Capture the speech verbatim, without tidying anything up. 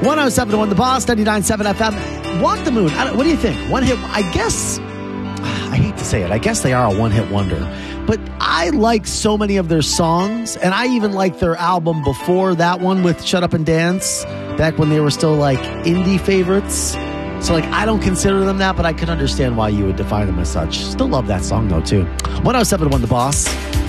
one oh seven point one The Boss, ninety-nine point seven F M. Walk the Moon. I don't, what do you think? One hit, I guess, I hate to say it, I guess they are a one-hit wonder. But I like so many of their songs, and I even like their album before that one with Shut Up and Dance, back when they were still like indie favorites. So like I don't consider them that, but I can understand why you would define them as such. Still love that song though too. one oh seven point one The Boss.